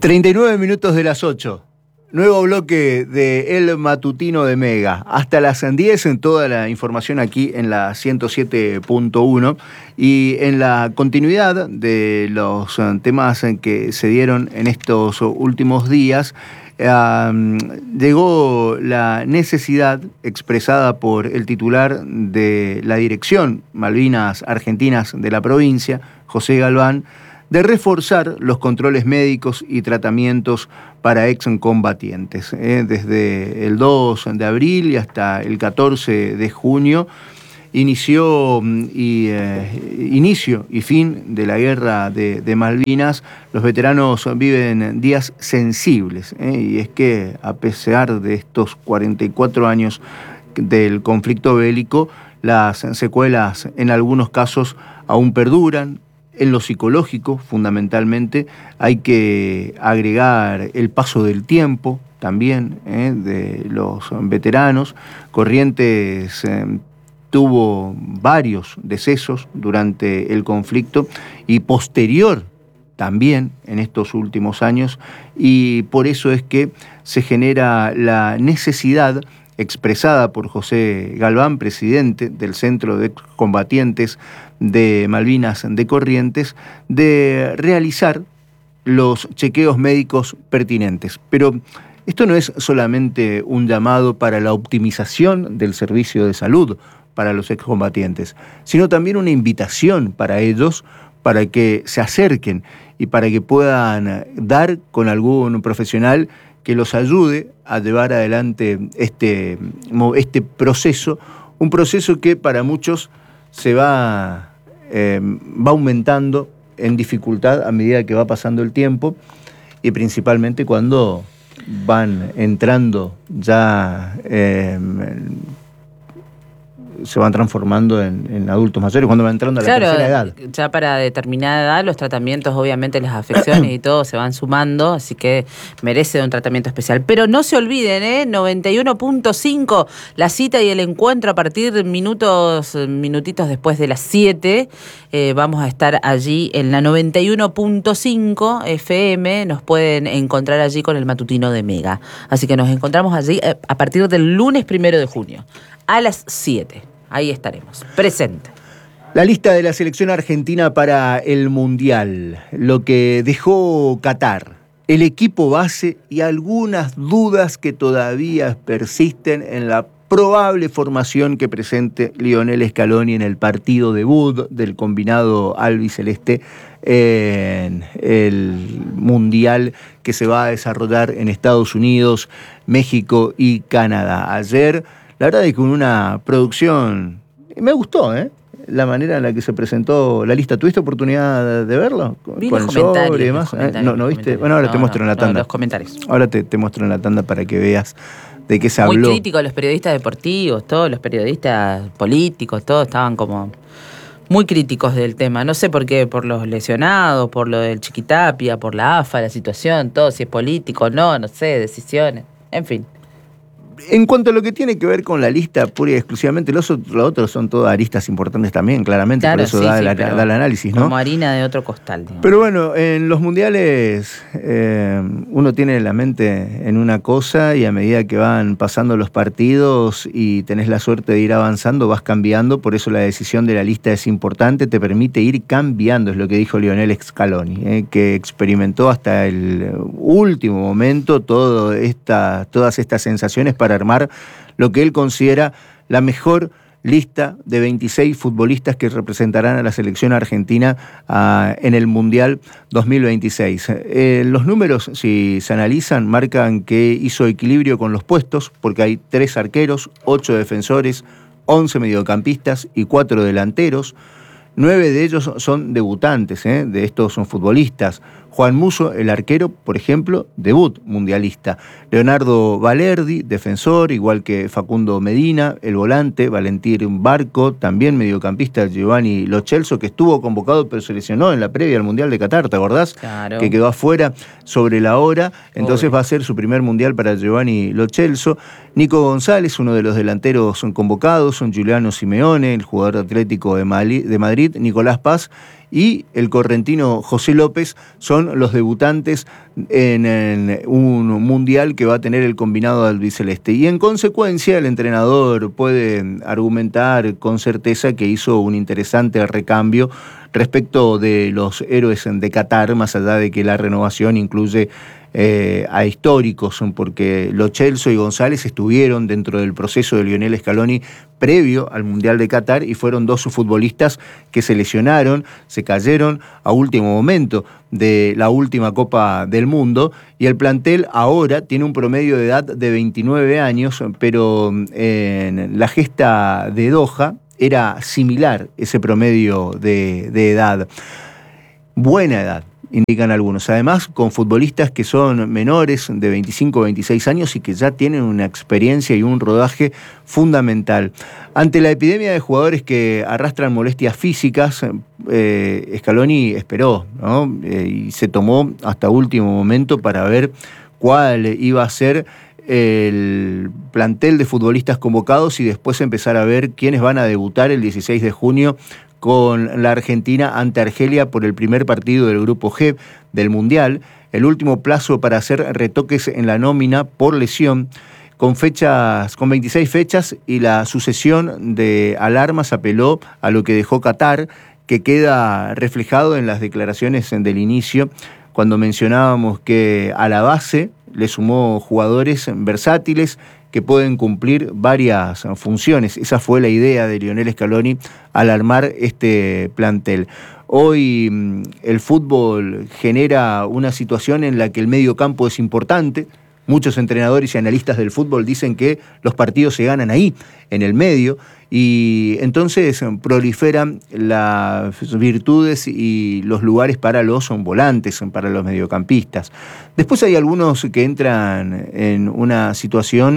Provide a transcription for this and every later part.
39 minutos de las 8. Nuevo bloque de El Matutino de Mega. Hasta las 10 en toda la información aquí en la 107.1 y en la continuidad de los temas que se dieron en estos últimos días. Llegó la necesidad expresada por el titular de la Dirección Malvinas Argentinas de la provincia, José Galván, de reforzar los controles médicos y tratamientos para excombatientes. Desde el 2 de abril y hasta el 14 de junio, inicio y fin de la guerra de Malvinas, los veteranos viven días sensibles, y es que a pesar de estos 44 años del conflicto bélico, las secuelas en algunos casos aún perduran. En lo psicológico, fundamentalmente, hay que agregar el paso del tiempo también de los veteranos. Corrientes tuvo varios decesos durante el conflicto y posterior también en estos últimos años, y por eso es que se genera la necesidad expresada por José Galván, presidente del Centro de Excombatientes de Malvinas de Corrientes, de realizar los chequeos médicos pertinentes. Pero esto no es solamente un llamado para la optimización del servicio de salud para los excombatientes, sino también una invitación para ellos para que se acerquen y para que puedan dar con algún profesional que los ayude a llevar adelante este proceso, un proceso que para muchos se va aumentando en dificultad a medida que va pasando el tiempo, y principalmente cuando van entrando ya se van transformando en adultos mayores, cuando van entrando a la tercera edad. Ya para determinada edad los tratamientos, obviamente las afecciones y todo se van sumando, así que merece un tratamiento especial. Pero no se olviden, 91.5, la cita y el encuentro a partir de minutitos después de las 7. Vamos a estar allí en la 91.5 FM, nos pueden encontrar allí con el Matutino de Mega. Así que nos encontramos allí a partir del lunes 1 de junio, a las 7. Ahí estaremos, presente. La lista de la selección argentina para el Mundial, lo que dejó Qatar, el equipo base y algunas dudas que todavía persisten en la probable formación que presente Lionel Scaloni en el partido debut del combinado albiceleste en el Mundial que se va a desarrollar en Estados Unidos, México y Canadá. Ayer, la verdad es que con una producción, me gustó, la manera en la que se presentó la lista. ¿Tuviste oportunidad de verlo? Vi con los el sobre comentarios. y demás. ¿No viste? Bueno, ahora te muestro en la tanda. Los comentarios. Ahora te muestro en la tanda para que veas de qué se habló. Muy críticos los periodistas deportivos, todos los periodistas políticos, todos estaban como muy críticos del tema. No sé por qué, por los lesionados, por lo del Chiquitapia, por la AFA, la situación, todo, si es político, no sé, decisiones, en fin. En cuanto a lo que tiene que ver con la lista pura y exclusivamente, los otros son todas aristas importantes también, claramente, claro, por eso da el análisis, ¿no? Como harina de otro costal, digamos. Pero bueno, en los mundiales uno tiene la mente en una cosa y a medida que van pasando los partidos y tenés la suerte de ir avanzando, vas cambiando, por eso la decisión de la lista es importante, te permite ir cambiando, es lo que dijo Lionel Scaloni, que experimentó hasta el último momento todas estas sensaciones para armar lo que él considera la mejor lista de 26 futbolistas que representarán a la selección argentina en el Mundial 2026. Los números, si se analizan, marcan que hizo equilibrio con los puestos, porque hay 3 arqueros, 8 defensores, 11 mediocampistas y 4 delanteros. 9 de ellos son debutantes, de estos son futbolistas. Juan Musso, el arquero, por ejemplo, debut mundialista. Leonardo Valerdi, defensor, igual que Facundo Medina, el volante, Valentín Barco, también mediocampista Giovanni Lo Celso, que estuvo convocado pero se lesionó en la previa al Mundial de Qatar, ¿te acordás? Claro. Que quedó afuera sobre la hora, entonces va a ser su primer Mundial para Giovanni Lo Celso. Nico González, uno de los delanteros convocados, son Giuliano Simeone, el jugador atlético de Madrid, Nicolás Paz y el correntino José López son los debutantes en un mundial que va a tener el combinado albiceleste. Y en consecuencia el entrenador puede argumentar con certeza que hizo un interesante recambio respecto de los héroes de Qatar, más allá de que la renovación incluye a históricos, porque Lo Celso y González estuvieron dentro del proceso de Lionel Scaloni previo al Mundial de Qatar y fueron dos futbolistas que se lesionaron, se cayeron a último momento de la última Copa del Mundo, y el plantel ahora tiene un promedio de edad de 29 años, pero en la gesta de Doha era similar ese promedio de edad. Buena edad, indican algunos. Además, con futbolistas que son menores de 25 o 26 años y que ya tienen una experiencia y un rodaje fundamental. Ante la epidemia de jugadores que arrastran molestias físicas, Scaloni esperó, ¿no? Y se tomó hasta último momento para ver cuál iba a ser el plantel de futbolistas convocados y después empezar a ver quiénes van a debutar el 16 de junio con la Argentina ante Argelia por el primer partido del Grupo G del Mundial, el último plazo para hacer retoques en la nómina por lesión, con 26 fechas, y la sucesión de alarmas apeló a lo que dejó Qatar, que queda reflejado en las declaraciones del inicio, cuando mencionábamos que a la base le sumó jugadores versátiles que pueden cumplir varias funciones. Esa fue la idea de Lionel Scaloni al armar este plantel. Hoy el fútbol genera una situación en la que el medio campo es importante. Muchos entrenadores y analistas del fútbol dicen que los partidos se ganan ahí, en el medio, y entonces proliferan las virtudes y los lugares para los volantes, para los mediocampistas. Después hay algunos que entran en una situación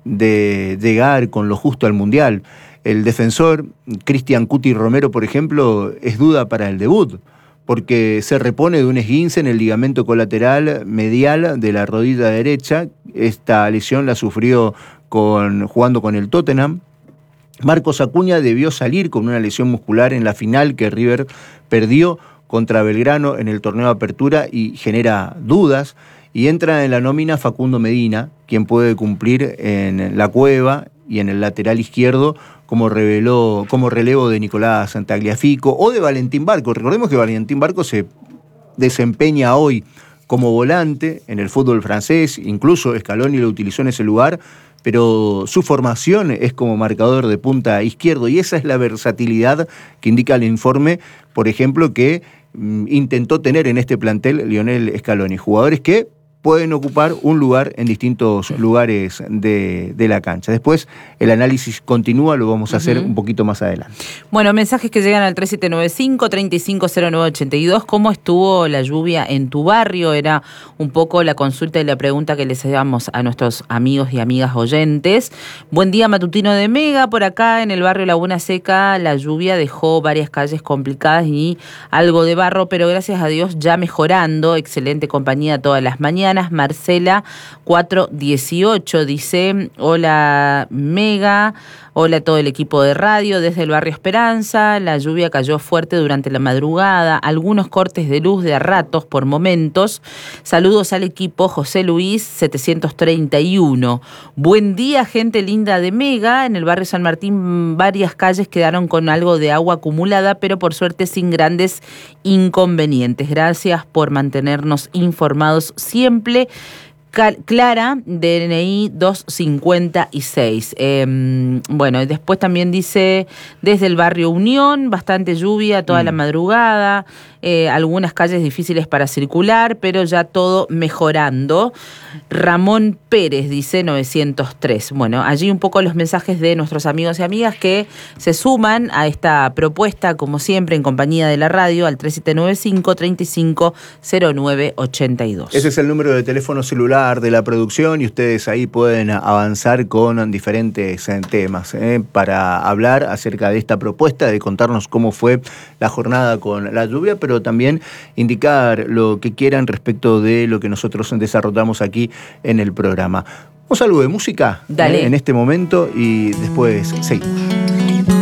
de llegar con lo justo al Mundial. El defensor Cristian Cuti Romero, por ejemplo, es duda para el debut, porque se repone de un esguince en el ligamento colateral medial de la rodilla derecha. Esta lesión la sufrió jugando con el Tottenham. Marcos Acuña debió salir con una lesión muscular en la final que River perdió contra Belgrano en el torneo de apertura y genera dudas. Y entra en la nómina Facundo Medina, quien puede cumplir en la Cueva y en el lateral izquierdo como relevo de Nicolás Tagliafico o de Valentín Barco. Recordemos que Valentín Barco se desempeña hoy como volante en el fútbol francés, incluso Scaloni lo utilizó en ese lugar, pero su formación es como marcador de punta izquierdo, y esa es la versatilidad que indica el informe, por ejemplo, que intentó tener en este plantel Lionel Scaloni. Jugadores que pueden ocupar un lugar en distintos lugares de la cancha. Después el análisis continúa, lo vamos a hacer un poquito más adelante. Bueno, mensajes que llegan al 3795-350982. ¿Cómo estuvo la lluvia en tu barrio? Era un poco la consulta y la pregunta que les hacíamos a nuestros amigos y amigas oyentes. Buen día, matutino de Mega. Por acá en el barrio Laguna Seca la lluvia dejó varias calles complicadas y algo de barro, pero gracias a Dios ya mejorando. Excelente compañía todas las mañanas. Marcela 418 dice: hola Mega, hola a todo el equipo de radio desde el barrio Esperanza. La lluvia cayó fuerte durante la madrugada, algunos cortes de luz de a ratos por momentos. Saludos al equipo. José Luis 731. Buen día, gente linda de Mega. En el barrio San Martín varias calles quedaron con algo de agua acumulada, pero por suerte sin grandes inconvenientes. Gracias por mantenernos informados siempre. Clara, DNI 256. Bueno, y después también dice, desde el barrio Unión, bastante lluvia toda la madrugada, algunas calles difíciles para circular, pero ya todo mejorando. Ramón Pérez dice 903. Bueno, allí un poco los mensajes de nuestros amigos y amigas que se suman a esta propuesta, como siempre, en compañía de la radio, al 3795-350982. Ese es el número de teléfono celular de la producción y ustedes ahí pueden avanzar con diferentes temas para hablar acerca de esta propuesta, de contarnos cómo fue la jornada con la lluvia, pero también indicar lo que quieran respecto de lo que nosotros desarrollamos aquí en el programa. Vamos a algo de música en este momento y después seguimos.